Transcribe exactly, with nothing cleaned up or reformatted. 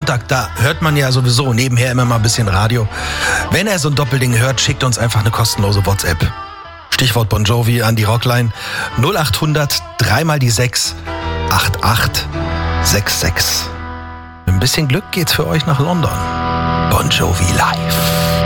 Sonntag, da hört man ja sowieso nebenher immer mal ein bisschen Radio. Wenn er so ein Doppelding hört, schickt uns einfach eine kostenlose WhatsApp. Stichwort Bon Jovi an die Rockline null acht hundert drei mal die sechs acht acht sechs sechs. Mit ein bisschen Glück geht's für euch nach London. Bon Jovi live.